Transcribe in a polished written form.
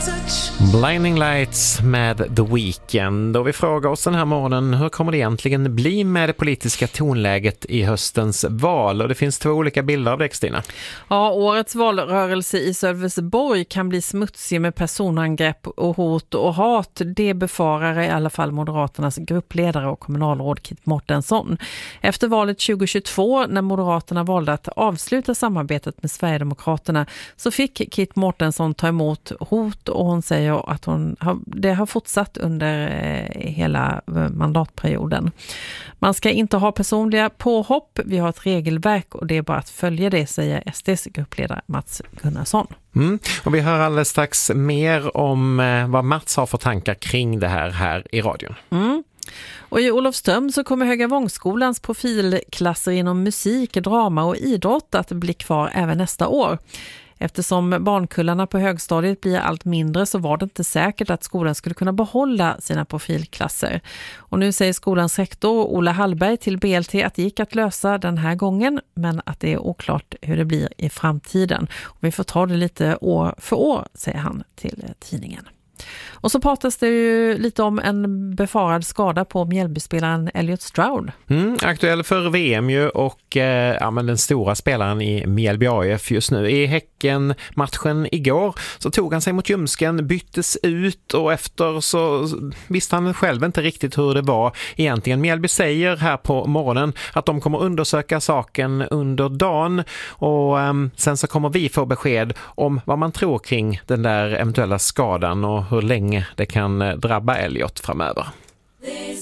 Blinding Lights med The Weeknd. Och vi frågar oss den här morgonen, hur kommer det egentligen bli med det politiska tonläget i höstens val? Och det finns två olika bilder av det, Kristina. Ja, årets valrörelse i Sölvesborg kan bli smutsig med personangrepp och hot och hat. Det befarar i alla fall Moderaternas gruppledare och kommunalråd Kit Mårtensson. Efter valet 2022, när Moderaterna valde att avsluta samarbetet med Sverigedemokraterna, så fick Kit Mårtensson ta emot hot, och hon säger att det har fortsatt under hela mandatperioden. Man ska inte ha personliga påhopp, vi har ett regelverk och det är bara att följa det, säger SDs gruppledare Mats Gunnarsson. Och vi hör alldeles strax mer om vad Mats har för tankar kring det här i radion. Och i Olofström så kommer Höga Vångskolans profilklasser inom musik, drama och idrott att bli kvar även nästa år. Eftersom barnkullarna på högstadiet blir allt mindre så var det inte säkert att skolan skulle kunna behålla sina profilklasser. Och nu säger skolans rektor Ola Hallberg till BLT att det gick att lösa den här gången, men att det är oklart hur det blir i framtiden. Och vi får ta det lite år för år, säger han till tidningen. Och så pratas det ju lite om en befarad skada på Mjällbyspelaren Elliot Stroud. Aktuell för VM ju, och men den stora spelaren i Mjällby AIF just nu. I Häcken-matchen igår så tog han sig mot ljumsken, byttes ut, och efter så visste han själv inte riktigt hur det var egentligen. Mjällby säger här på morgonen att de kommer undersöka saken under dagen, och sen så kommer vi få besked om vad man tror kring den där eventuella skadan och hur länge det kan drabba Elliot framöver.